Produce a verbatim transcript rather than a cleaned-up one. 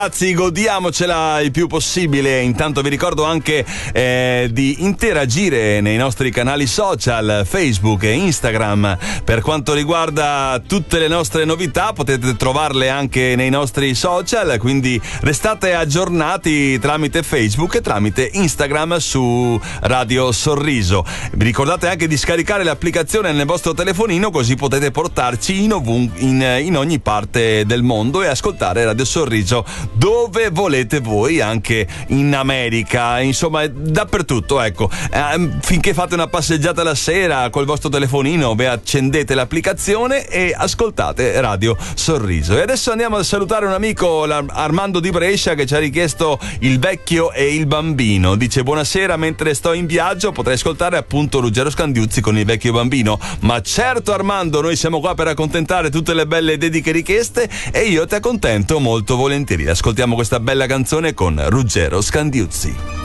Ragazzi, godiamocela il più possibile. Intanto vi ricordo anche eh, di interagire nei nostri canali social Facebook e Instagram. Per quanto riguarda tutte le nostre novità, potete trovarle anche nei nostri social, quindi restate aggiornati tramite Facebook e tramite Instagram su Radio Sorriso. Vi ricordate anche di scaricare l'applicazione nel vostro telefonino, così potete portarci in, ovun- in, in ogni parte del mondo e ascoltare Radio Sorriso dove volete voi, anche in America, insomma dappertutto, ecco. Eh, finché fate una passeggiata la sera col vostro telefonino, vi accendete l'applicazione e ascoltate Radio Sorriso. E adesso andiamo a salutare un amico, Armando di Brescia, che ci ha richiesto Il vecchio e il bambino. Dice: buonasera, mentre sto in viaggio potrei ascoltare appunto Ruggero Scandiuzzi con Il vecchio bambino. Ma certo Armando, noi siamo qua per accontentare tutte le belle dediche richieste e io ti accontento molto volentieri. Ascoltiamo questa bella canzone con Ruggero Scandiuzzi.